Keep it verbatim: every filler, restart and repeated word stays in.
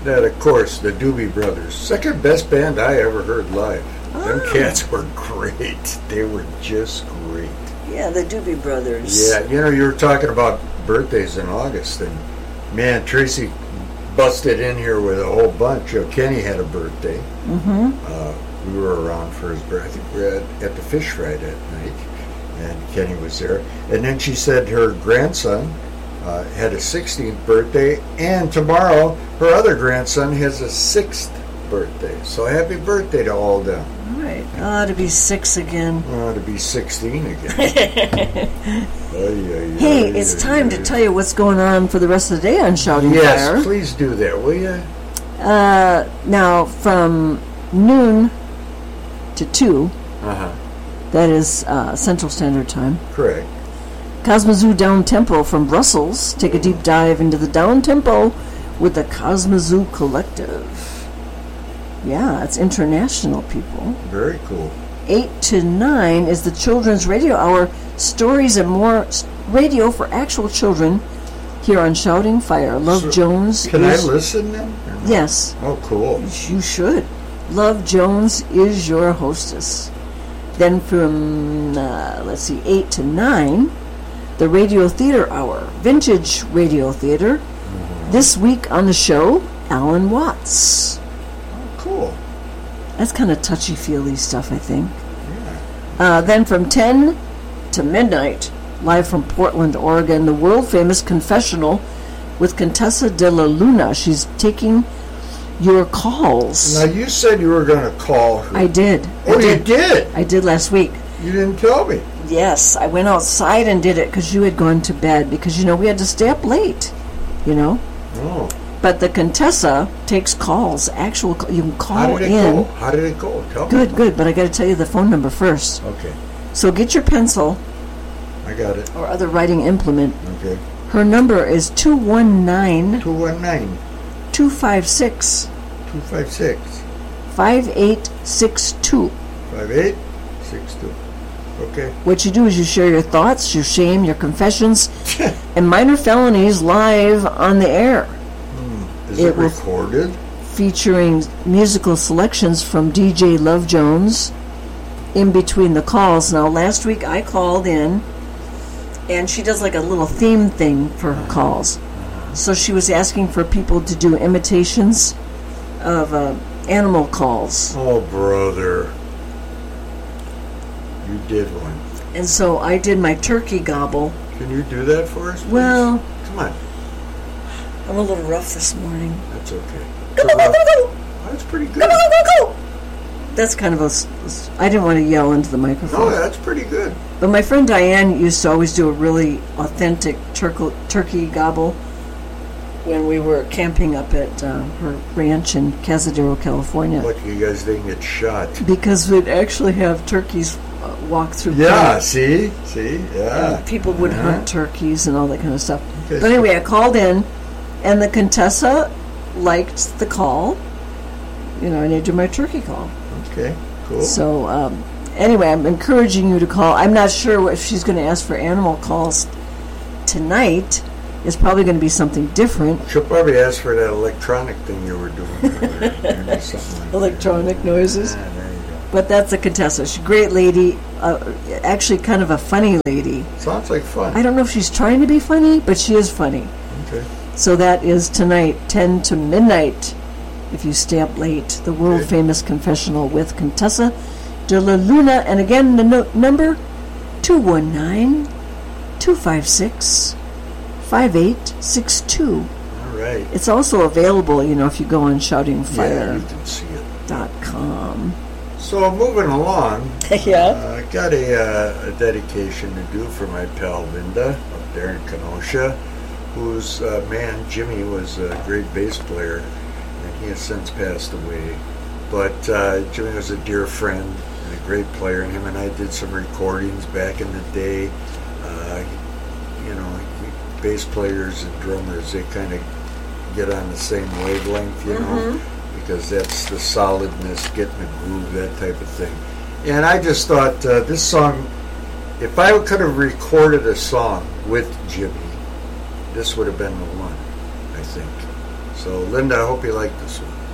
that, of course, the Doobie Brothers. Second best band I ever heard live. Oh. Them cats were great. They were just great. Yeah, the Doobie Brothers. Yeah, you know, you were talking about birthdays in August, and man, Tracy busted in here with a whole bunch. You know, Kenny had a birthday. Mm-hmm. Uh, we were around for his birthday. I think we were at, at the fish fry that night, and Kenny was there. And then she said her grandson uh, had a sixteenth birthday, and tomorrow her other grandson has a sixth birthday. So happy birthday to all them. All right. Oh, to be six again. Oh, to be sixteen again. Ay, ay, hey, ay, it's ay, time ay. to tell you what's going on for the rest of the day on Shouting yes, Fire. Yes, please do that, will you? Uh, now, from noon to two, uh-huh. that is uh, Central Standard Time. Correct. Kalamazoo Down Tempo from Brussels. Take a deep dive into the down tempo with the Kalamazoo Collective. Yeah, it's international, people. Very cool. eight to nine is the Children's Radio Hour. Stories and more radio for actual children here on Shouting Fire. Love so Jones. Can is, I listen then? Yes. Oh, cool. You should. Love Jones is your hostess. Then from, uh, let's see, eight to nine, the Radio Theater Hour. Vintage Radio Theater. Mm-hmm. This week on the show, Alan Watts. Cool. That's kind of touchy-feely stuff, I think. Yeah. Uh, then from ten to midnight, live from Portland, Oregon, the world-famous Confessional with Contessa de la Luna. She's taking your calls. Now, you said you were going to call her. I did. Oh, I did. you did? I did last week. You didn't tell me. Yes, I went outside and did it because you had gone to bed because, you know, we had to stay up late, you know. Oh. But the Contessa takes calls, actual, you can call How did it in. go? How did it go? Tell good, me. good, but I got to tell you the phone number first. Okay. So get your pencil. I got it. Or other writing implement. Okay. Her number is two one nine, two one nine, two five six, two five six, five eight six two. five eight six two. Okay. What you do is you share your thoughts, your shame, your confessions, and minor felonies live on the air. Is it, it recorded? Featuring musical selections from D J Love Jones in between the calls. Now, last week I called in, and she does like a little theme thing for her calls. So she was asking for people to do imitations of uh, animal calls. Oh, brother. You did one. And so I did my turkey gobble. Can you do that for us, please? Well, come on. I'm a little rough this morning. That's okay. Go, go, go, go, go. That's pretty good. Go, go, go, go. That's kind of a... I didn't want to yell into the microphone. No, that's pretty good. But my friend Diane used to always do a really authentic turkey, turkey gobble when we were camping up at uh, her ranch in Cazadero, California. What, you guys didn't get shot? Because we'd actually have turkeys uh, walk through. Yeah, camp. see? See? Yeah. And people would uh-huh. hunt turkeys and all that kind of stuff. Okay, but anyway, I called in, and the Contessa liked the call. You know, and I did my turkey call. Okay, cool. So, um, anyway, I'm encouraging you to call. I'm not sure if she's going to ask for animal calls tonight. It's probably going to be something different. She'll probably ask for that electronic thing you were doing earlier. Maybe something like Electronic that. noises. Yeah, there you go. But that's a Contessa. She's a great lady. Uh, actually, kind of a funny lady. Sounds like fun. I don't know if she's trying to be funny, but she is funny. Okay. So that is tonight, ten to midnight. If you stay up late, the world-famous Confessional with Contessa de la Luna. And again, the no- number, two one nine, two five six, five eight six two. All right. It's also available, you know, if you go on shouting fire yeah, you can see it. dot com. So moving along, yeah. uh, I got a, uh, a dedication to do for my pal Linda up there in Kenosha, whose uh, man Jimmy was a great bass player. He has since passed away, but uh, Jimmy was a dear friend and a great player, and him and I did some recordings back in the day. Uh, you know, bass players and drummers, they kind of get on the same wavelength, you mm-hmm. know, because that's the solidness, getting the groove, that type of thing. And I just thought uh, this song, if I could have recorded a song with Jimmy, this would have been the one, I think. So, Linda, I hope you like this one.